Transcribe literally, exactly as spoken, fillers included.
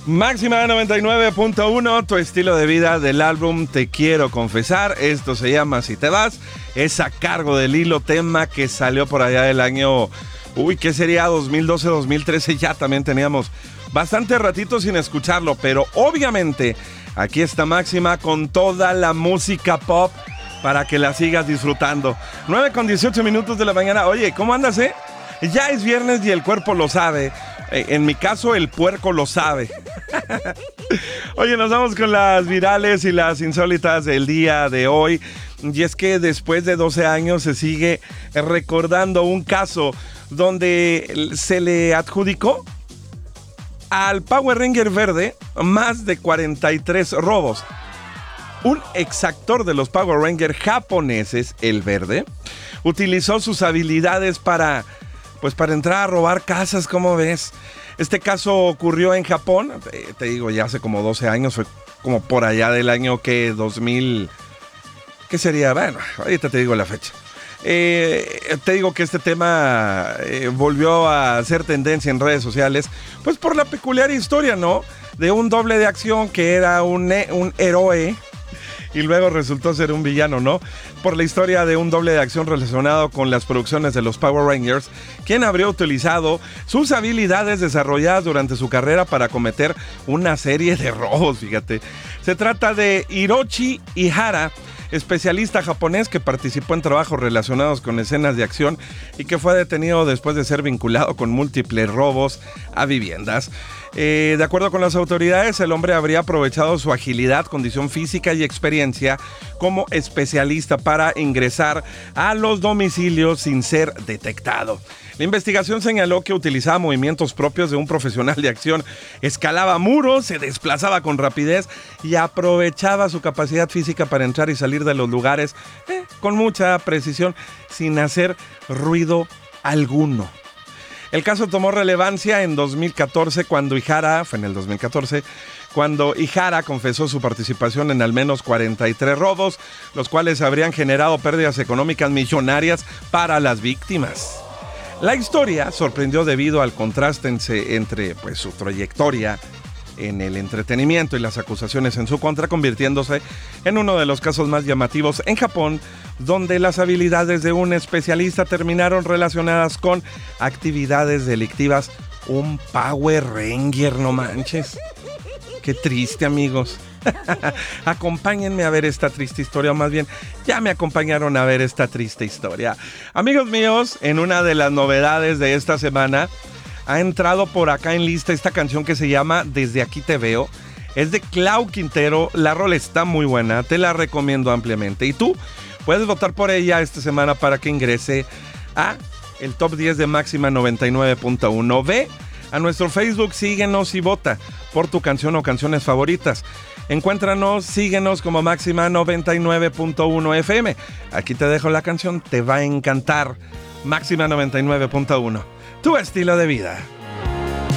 Máxima noventa y nueve punto uno, tu estilo de vida del álbum Te Quiero Confesar. Esto se llama Si Te Vas. Es a cargo del Hilo, tema que salió por allá del año... Uy, ¿qué sería? dos mil doce, dos mil trece. Ya también teníamos bastante ratito sin escucharlo. Pero obviamente aquí está Máxima con toda la música pop para que la sigas disfrutando. nueve con dieciocho minutos de la mañana. Oye, ¿cómo andas, eh? Ya es viernes y el cuerpo lo sabe. En mi caso, el puerco lo sabe. Oye, nos vamos con las virales y las insólitas del día de hoy. Y es que después de doce años se sigue recordando un caso donde se le adjudicó al Power Ranger verde más de cuarenta y tres robos. Un exactor de los Power Ranger japoneses, el verde, utilizó sus habilidades para... Pues para entrar a robar casas, ¿cómo ves? Este caso ocurrió en Japón, te, te digo, ya hace como doce años, fue como por allá del año que dos mil... ¿Qué sería? Bueno, ahorita te digo la fecha. Eh, te digo que este tema eh, volvió a ser tendencia en redes sociales, pues por la peculiar historia, ¿no? De un doble de acción que era un, un héroe y luego resultó ser un villano, ¿no? Por la historia de un doble de acción relacionado con las producciones de los Power Rangers, quien habría utilizado sus habilidades desarrolladas durante su carrera para cometer una serie de robos, fíjate. Se trata de Hiroshi Ihara, especialista japonés que participó en trabajos relacionados con escenas de acción y que fue detenido después de ser vinculado con múltiples robos a viviendas. Eh, de acuerdo con las autoridades, el hombre habría aprovechado su agilidad, condición física y experiencia como especialista para ingresar a los domicilios sin ser detectado. La investigación señaló que utilizaba movimientos propios de un profesional de acción, escalaba muros, se desplazaba con rapidez y aprovechaba su capacidad física para entrar y salir de los lugares eh, con mucha precisión, sin hacer ruido alguno. El caso tomó relevancia en dos mil catorce cuando Ihara, fue en el dos mil catorce, cuando Ihara confesó su participación en al menos cuarenta y tres robos, los cuales habrían generado pérdidas económicas millonarias para las víctimas. La historia sorprendió debido al contraste entre pues, su trayectoria en el entretenimiento y las acusaciones en su contra, convirtiéndose en uno de los casos más llamativos en Japón, donde las habilidades de un especialista terminaron relacionadas con actividades delictivas. Un Power Ranger, no manches. Qué triste, amigos. Acompáñenme a ver esta triste historia, o más bien, ya me acompañaron a ver esta triste historia. Amigos míos, en una de las novedades de esta semana, ha entrado por acá en lista esta canción que se llama Desde Aquí Te Veo. Es de Clau Quintero, la rola está muy buena, te la recomiendo ampliamente. Y tú puedes votar por ella esta semana para que ingrese a el top diez de Máxima noventa y nueve punto uno. Ve a nuestro Facebook, síguenos y vota por tu canción o canciones favoritas. Encuéntranos, síguenos como Máxima noventa y nueve punto uno F M. Aquí te dejo la canción, te va a encantar. Máxima noventa y nueve punto uno, tu estilo de vida.